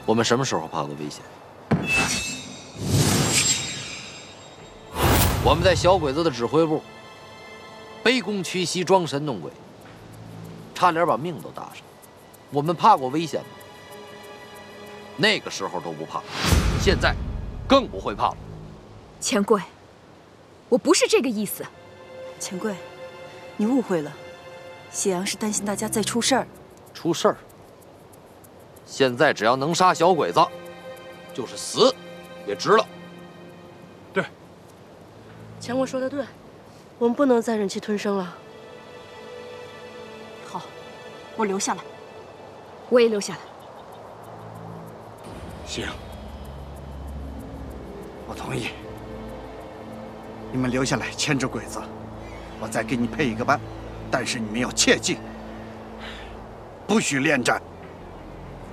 我们什么时候怕过危险？我们在小鬼子的指挥部，卑躬屈膝、装神弄鬼，差点把命都搭上。我们怕过危险吗？那个时候都不怕，现在更不会怕了。 钱贵，我不是这个意思。 钱贵，你误会了，谢阳是担心大家再出事儿。 出事儿？现在只要能杀小鬼子，就是死也值了。 对， 钱贵说的对，我们不能再忍气吞声了。 好，我留下来。 我也留下来。 行，我同意。你们留下来牵制鬼子，我再给你配一个班，但是你们要切记，不许恋战。